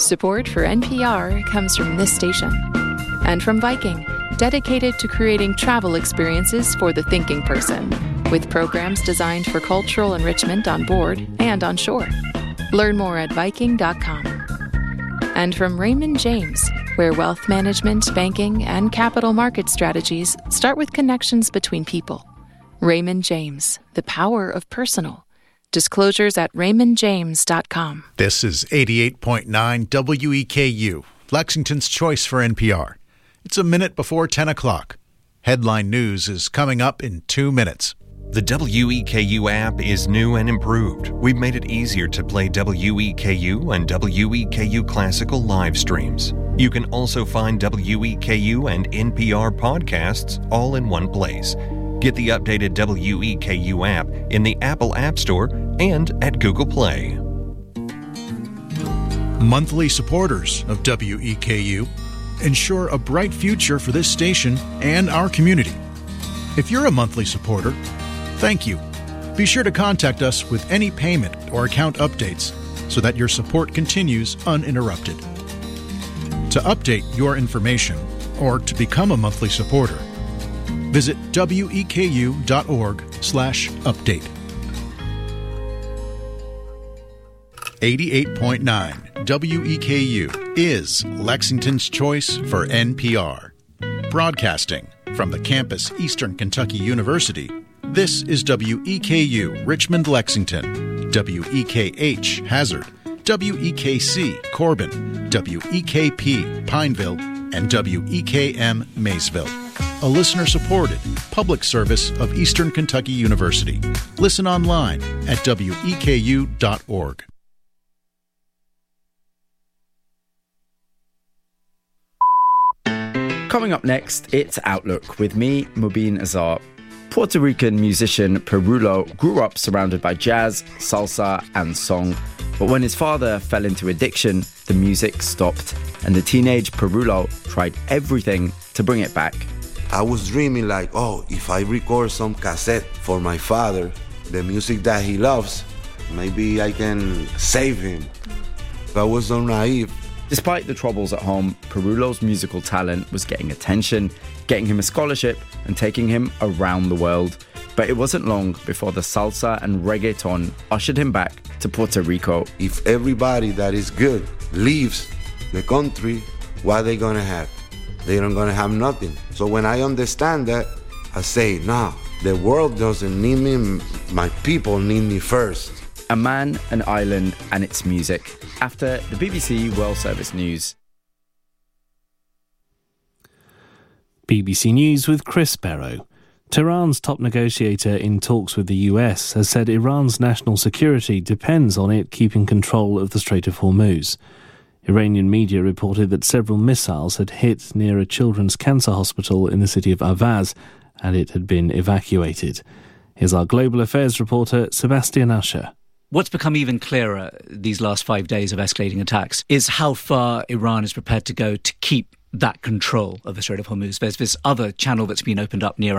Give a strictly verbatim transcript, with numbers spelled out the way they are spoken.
Support for N P R comes from this station and from Viking, dedicated to creating travel experiences for the thinking person, with programs designed for cultural enrichment on board and on shore. Learn more at Viking dot com. And from Raymond James, where wealth management, banking, and capital market strategies start with connections between people. Raymond James, the power of personal. Disclosures at raymond james dot com. This is eighty-eight point nine W E K U, Lexington's choice for N P R. It's a minute before ten o'clock. Headline news is coming up in two minutes. The W E K U app is new and improved. We've made it easier to play W E K U and W E K U Classical live streams. You can also find W E K U and N P R podcasts all in one place. Get the updated W E K U app in the Apple App Store and at Google Play. Monthly supporters of W E K U ensure a bright future for this station and our community. If you're a monthly supporter, thank you. Be sure to contact us with any payment or account updates so that your support continues uninterrupted. To update your information or to become a monthly supporter, visit weku.org slash update. eighty-eight point nine W E K U is Lexington's choice for N P R. Broadcasting from the campus Eastern Kentucky University, this is W E K U Richmond, Lexington, W E K H Hazard, W E K C Corbin, W E K P Pineville, and W E K M Maysville. A listener-supported public service of Eastern Kentucky University. Listen online at W E K U dot org. Coming up next, it's Outlook with me, Mubin Azar. Puerto Rican musician Pirulo grew up surrounded by jazz, salsa, and song. But when his father fell into addiction, the music stopped, and the teenage Pirulo tried everything to bring it back. I was dreaming like, oh, if I record some cassette for my father, the music that he loves, maybe I can save him. But I was so naive. Despite the troubles at home, Pirulo's musical talent was getting attention, getting him a scholarship, and taking him around the world. But it wasn't long before the salsa and reggaeton ushered him back to Puerto Rico. If everybody that is good leaves the country, what are they gonna have? They're not gonna have nothing. So when I understand that, I say, no, the world doesn't need me, my people need me first. A man, an island, and its music. After the B B C World Service News. B B C News with Chris Barrow. Tehran's top negotiator in talks with the U S has said Iran's national security depends on it keeping control of the Strait of Hormuz. Iranian media reported that several missiles had hit near a children's cancer hospital in the city of Avaz, and it had been evacuated. Here's our global affairs reporter, Sebastian Usher. What's become even clearer these last five days of escalating attacks is how far Iran is prepared to go to keep that control of the Strait of Hormuz. There's this other channel that's been opened up near